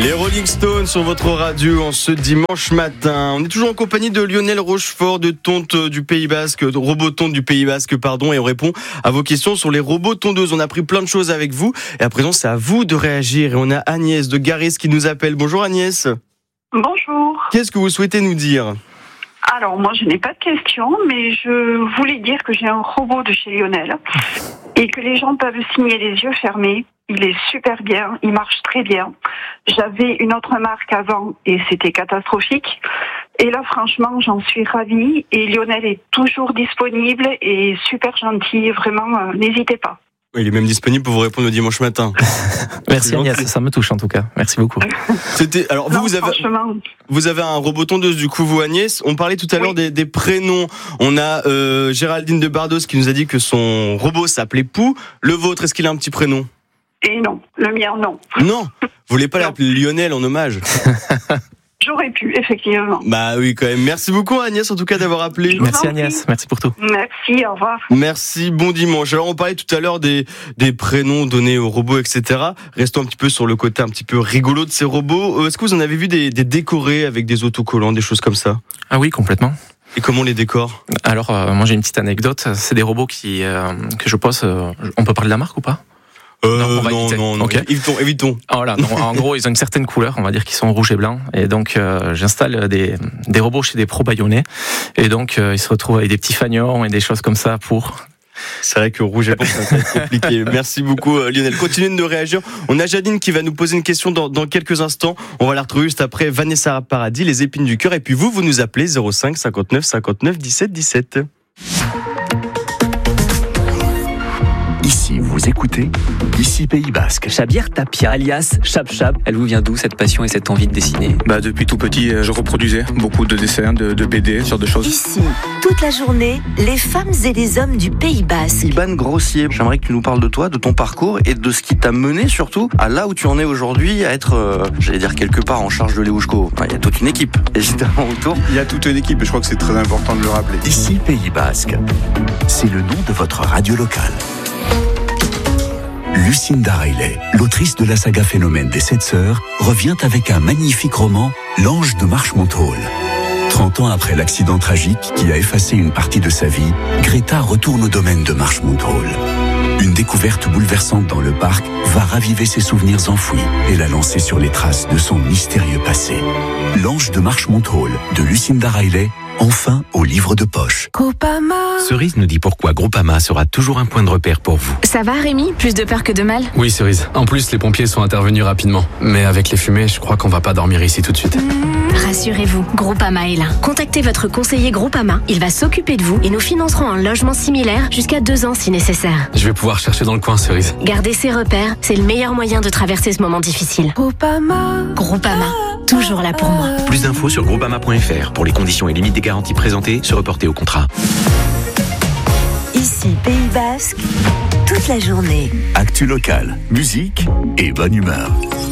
Les Rolling Stones sur votre radio en ce dimanche matin. On est toujours en compagnie de Lionel Rochefort de Tonte du Pays Basque, de Robotonte du Pays Basque, et on répond à vos questions sur les robots tondeuses. On a appris plein de choses avec vous et à présent c'est à vous de réagir et on a Agnès de Garis qui nous appelle. Bonjour Agnès. Bonjour. Qu'est-ce que vous souhaitez nous dire ? Alors moi je n'ai pas de questions, mais je voulais dire que j'ai un robot de chez Lionel et que les gens peuvent signer les yeux fermés. Il est super bien, il marche très bien. J'avais une autre marque avant et c'était catastrophique. Et là franchement j'en suis ravie et Lionel est toujours disponible et super gentil, vraiment n'hésitez pas. Il est même disponible pour vous répondre au dimanche matin. Merci Agnès, ça me touche en tout cas. Merci beaucoup. Alors vous avez un robot tondeuse du coup vous Agnès. On parlait tout à l'heure des prénoms. On a Géraldine de Bardos qui nous a dit que son robot s'appelait Pou. Le vôtre, est-ce qu'il a un petit prénom ? Et non, le mien non. Non, vous voulez pas l'appeler Lionel en hommage ? J'aurais pu, effectivement. Bah oui, quand même. Merci beaucoup Agnès, en tout cas, d'avoir appelé. Merci Agnès, merci pour tout. Merci, au revoir. Merci, bon dimanche. Alors, on parlait tout à l'heure des prénoms donnés aux robots, etc. Restons un petit peu sur le côté un petit peu rigolo de ces robots. Est-ce que vous en avez vu des décorés avec des autocollants, des choses comme ça ? Ah oui, complètement. Et comment on les décore ? Alors, moi j'ai une petite anecdote. C'est des robots que je pose. On peut parler de la marque ou pas ? Non. Okay. Évitons. Voilà, non, en gros, ils ont une certaine couleur, on va dire qu'ils sont rouge et blanc. Et donc, j'installe des robots chez des pros bayonnais. Et donc, ils se retrouvent avec des petits fagnons et des choses comme ça pour... C'est vrai que rouge et blanc, ça va être compliqué. Merci beaucoup Lionel. Continuez de réagir. On a Jadine qui va nous poser une question dans quelques instants. On va la retrouver juste après Vanessa Paradis, les épines du cœur. Et puis vous nous appelez 05 59 59 17 17. Ici, vous écoutez, ici Pays Basque. Chabir Tapia, alias Chab Chab. Elle vous vient d'où cette passion et cette envie de dessiner ? Depuis tout petit, je reproduisais beaucoup de dessins, de BD, ce genre de choses. Ici, toute la journée, les femmes et les hommes du Pays Basque. Iban Grossier, j'aimerais que tu nous parles de toi, de ton parcours et de ce qui t'a mené surtout à là où tu en es aujourd'hui, à être, quelque part en charge de l'Eouchko. Il y a toute une équipe, évidemment, autour. Il y a toute une équipe et je crois que c'est très important de le rappeler. Ici Pays Basque, c'est le nom de votre radio locale. Lucinda Riley, l'autrice de la saga Phénomène des 7 sœurs, revient avec un magnifique roman, L'Ange de Marshmont-Hall. 30 ans après l'accident tragique qui a effacé une partie de sa vie, Greta retourne au domaine de Marshmont-Hall. Une découverte bouleversante dans le parc va raviver ses souvenirs enfouis et la lancer sur les traces de son mystérieux passé. L'Ange de Marshmont-Hall de Lucinda Riley, enfin au livre de poche. Groupama. Cerise nous dit pourquoi Groupama sera toujours un point de repère pour vous. Ça va Rémi ? Plus de peur que de mal ? Oui Cerise. En plus les pompiers sont intervenus rapidement. Mais avec les fumées, je crois qu'on va pas dormir ici tout de suite. Rassurez-vous, Groupama est là. Contactez votre conseiller Groupama. Il va s'occuper de vous et nous financerons un logement similaire jusqu'à 2 ans si nécessaire. Je vais pouvoir chercher dans le coin Cerise. Gardez ses repères, c'est le meilleur moyen de traverser ce moment difficile. Groupama. Groupama, toujours là pour moi. Plus d'infos sur groupama.fr. Pour les conditions et limites des garanties présentées, se reporter au contrat. Ici Pays Basque, toute la journée. Actu local, musique et bonne humeur.